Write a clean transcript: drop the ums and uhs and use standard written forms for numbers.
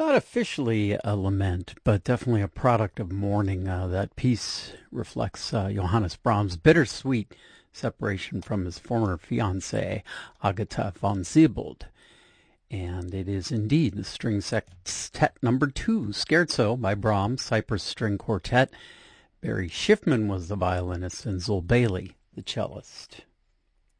Not officially a lament, but definitely a product of mourning. That piece reflects Johannes Brahms' bittersweet separation from his former fiancée, Agatha von Ziebold. And it is indeed the String Sextet number 2, Scherzo by Brahms, Cyprus String Quartet. Barry Schiffman was the violinist and Zul Bailey the cellist.